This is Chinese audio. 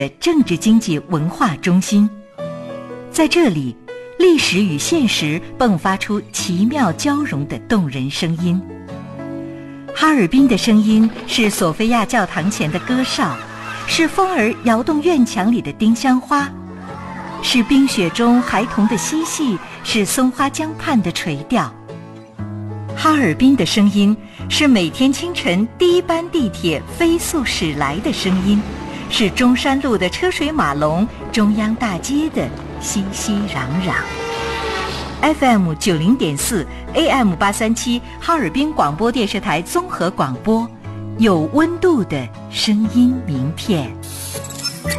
政治经济文化中心。在这里，历史与现实迸发出奇妙交融的动人声音。哈尔滨的声音是索菲亚教堂前的歌哨，是风儿摇动院墙里的丁香花，是冰雪中孩童的嬉戏，是松花江畔的垂钓。哈尔滨的声音是每天清晨第一班地铁飞速驶来的声音，是中山路的车水马龙，中央大街的熙熙攘攘。FM 90.4 AM 837哈尔滨广播电视台综合广播，有温度的声音名片。